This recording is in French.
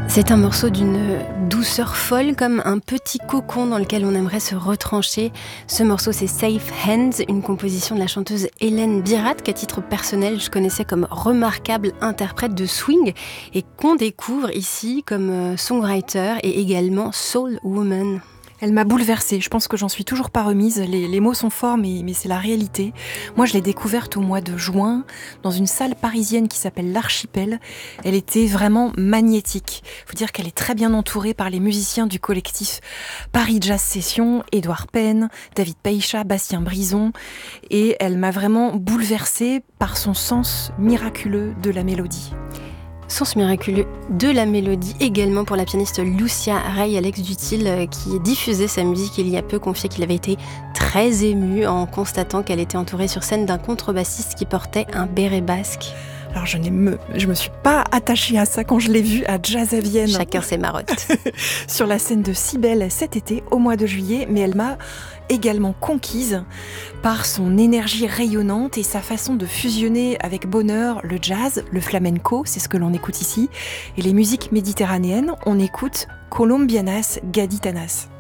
C'est un morceau d'une douceur folle, comme un petit cocon dans lequel on aimerait se retrancher. Ce morceau, c'est Safe Hands, une composition de la chanteuse Hélène Birat, qu'à titre personnel, je connaissais comme remarquable interprète de swing et qu'on découvre ici comme songwriter et également soul woman. Elle m'a bouleversée, je pense que j'en suis toujours pas remise. Les mots sont forts, mais c'est la réalité. Moi, je l'ai découverte au mois de juin, dans une salle parisienne qui s'appelle l'Archipel. Elle était vraiment magnétique. Faut dire qu'elle est très bien entourée par les musiciens du collectif Paris Jazz Session, Édouard Penn, David Peicha, Bastien Brison. Et elle m'a vraiment bouleversée par son sens miraculeux de la mélodie. Sens miraculeux de la mélodie également pour la pianiste Lucia Ray. Alex Dutil, qui diffusait sa musique il y a peu, confiait qu'il avait été très ému en constatant qu'elle était entourée sur scène d'un contrebassiste qui portait un béret basque. Alors je me suis pas attachée à ça quand je l'ai vu à Jazz à Vienne. Chacun ses marottes. Sur la scène de Cybèle cet été, au mois de juillet, mais elle m'a également conquise par son énergie rayonnante et sa façon de fusionner avec bonheur le jazz, le flamenco, c'est ce que l'on écoute ici, et les musiques méditerranéennes, on écoute Colombianas Gaditanas.